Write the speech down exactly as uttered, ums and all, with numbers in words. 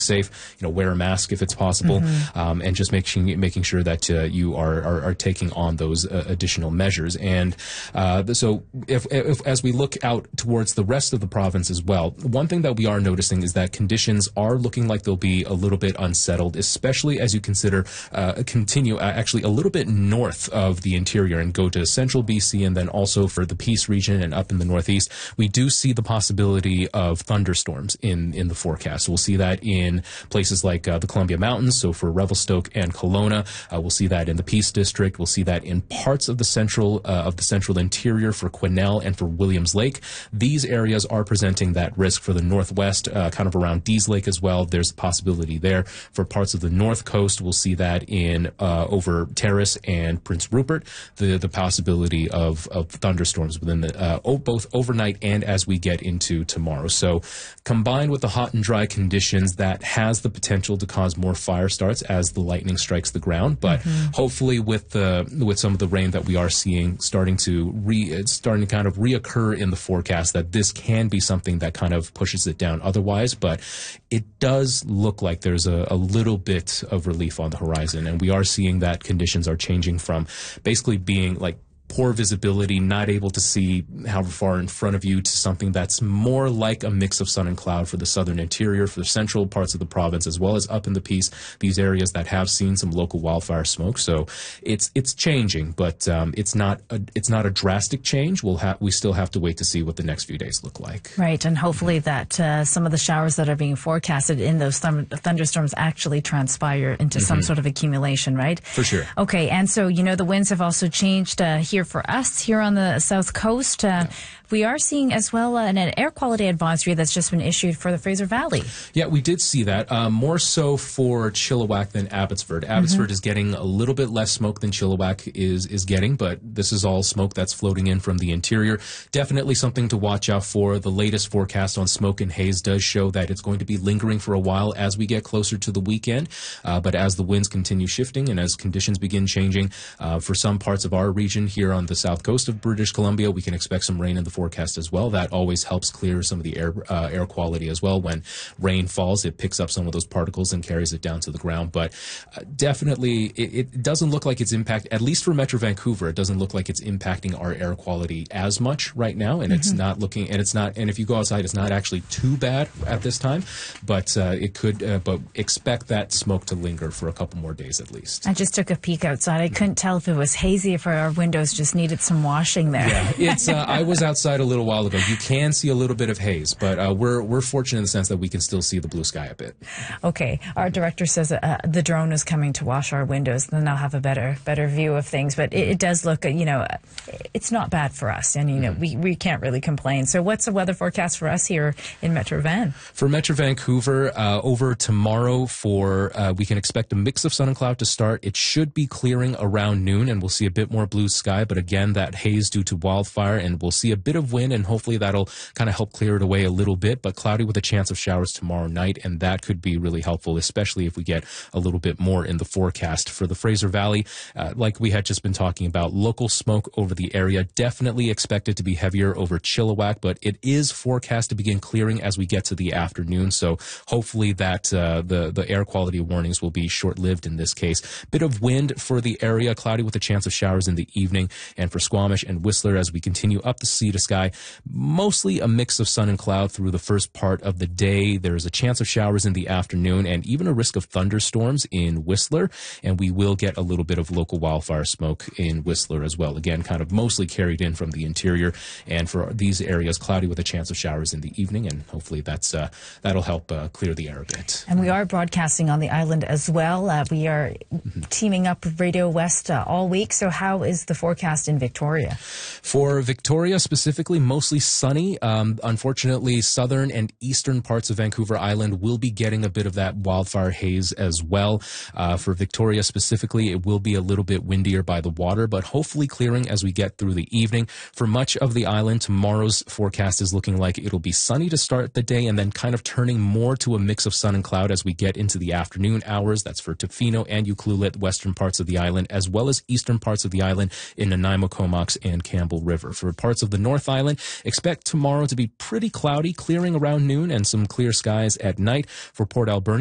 safe, you know, wear a mask if it's possible, mm-hmm. um, and just making making sure that uh, you are, are are taking on those uh, additional measures. And uh, so, if, if as we look out towards the rest of the province as well, one thing that we are noticing is that conditions are looking like they'll be a little bit unsettled, especially as you consider uh, continue uh, actually a little bit north of the interior and go to central B C, and then also for the Peace region and up in the northeast. We do see the possibility of thunderstorms in in the forecast. We'll see that in In places like uh, the Columbia Mountains, so for Revelstoke and Kelowna. Uh, we'll see that in the Peace District. We'll see that in parts of the central uh, of the central interior for Quesnel and for Williams Lake. These areas are presenting that risk for the northwest, uh, kind of around Dease Lake as well. There's a possibility there. For parts of the north coast, we'll see that in uh, over Terrace and Prince Rupert, the the possibility of, of thunderstorms within the uh, both overnight and as we get into tomorrow. So combined with the hot and dry conditions, that has the potential to cause more fire starts as the lightning strikes the ground. But mm-hmm. hopefully with the with some of the rain that we are seeing starting to re it's starting to kind of reoccur in the forecast, that this can be something that kind of pushes it down otherwise. But it does look like there's a, a little bit of relief on the horizon, and we are seeing that conditions are changing from basically being like poor visibility, not able to see however far in front of you, to something that's more like a mix of sun and cloud for the southern interior, for the central parts of the province, as well as up in the Peace, these areas that have seen some local wildfire smoke. So it's it's changing, but um, it's not a, it's not a drastic change. We'll have we still have to wait to see what the next few days look like. Right, and hopefully that uh, some of the showers that are being forecasted in those th- thunderstorms actually transpire into mm-hmm. some sort of accumulation, right? For sure. Okay, and so you know the winds have also changed uh, here for us here on the south coast. Uh, yeah. We are seeing as well uh, an, an air quality advisory that's just been issued for the Fraser Valley. Yeah, we did see that. Uh, more so for Chilliwack than Abbotsford. Abbotsford mm-hmm. is getting a little bit less smoke than Chilliwack is is getting, but this is all smoke that's floating in from the interior. Definitely something to watch out for. The latest forecast on smoke and haze does show that it's going to be lingering for a while as we get closer to the weekend. Uh, but as the winds continue shifting and as conditions begin changing, uh, for some parts of our region here on the south coast of British Columbia, we can expect some rain in the forecast as well. That always helps clear some of the air uh, air quality as well. When rain falls, it picks up some of those particles and carries it down to the ground. But uh, definitely, it, it doesn't look like it's impact, at least for Metro Vancouver, it doesn't look like it's impacting our air quality as much right now. And mm-hmm. it's not looking, and it's not, and if you go outside, it's not actually too bad at this time. But uh, it could, uh, but expect that smoke to linger for a couple more days at least. I just took a peek outside. I couldn't tell if it was hazy, if our windows just needed some washing there. Yeah, it's. Uh, I was outside a little while ago. You can see a little bit of haze, but uh, we're we're fortunate in the sense that we can still see the blue sky a bit. Okay, our director says uh, the drone is coming to wash our windows, then I'll have a better better view of things. But it, it does look, you know, it's not bad for us, and you know, mm-hmm. we we can't really complain. So, what's the weather forecast for us here in Metro Van? For Metro Vancouver, uh, over tomorrow, for uh, we can expect a mix of sun and cloud to start. It should be clearing around noon, and we'll see a bit more blue sky. But again, that haze due to wildfire, and we'll see a bit of wind, and hopefully that'll kind of help clear it away a little bit. But cloudy with a chance of showers tomorrow night, and that could be really helpful, especially if we get a little bit more in the forecast. For the Fraser Valley, uh, like we had just been talking about, local smoke over the area, definitely expected to be heavier over Chilliwack, but it is forecast to begin clearing as we get to the afternoon. So hopefully that uh, the the air quality warnings will be short-lived in this case. Bit of wind for the area, cloudy with a chance of showers in the evening. And for Squamish and Whistler, as we continue up the sea to sky, mostly a mix of sun and cloud through the first part of the day. There's a chance of showers in the afternoon and even a risk of thunderstorms in Whistler. And we will get a little bit of local wildfire smoke in Whistler as well. Again, kind of mostly carried in from the interior. And for these areas, cloudy with a chance of showers in the evening. And hopefully that's uh, that'll help uh, clear the air a bit. And we are broadcasting on the island as well. Uh, we are mm-hmm. teaming up with Radio West uh, all week. So how is the forecast in Victoria? For Victoria specifically, mostly sunny. Um, unfortunately, southern and eastern parts of Vancouver Island will be getting a bit of that wildfire haze as well. Uh, for Victoria specifically, it will be a little bit windier by the water, but hopefully clearing as we get through the evening. For much of the island, tomorrow's forecast is looking like it'll be sunny to start the day and then kind of turning more to a mix of sun and cloud as we get into the afternoon hours. That's for Tofino and Ucluelet, western parts of the island, as well as eastern parts of the island in Nanaimo, Comox, and Campbell River. For parts of the North Island, expect tomorrow to be pretty cloudy, clearing around noon and some clear skies at night. For Port Alberni,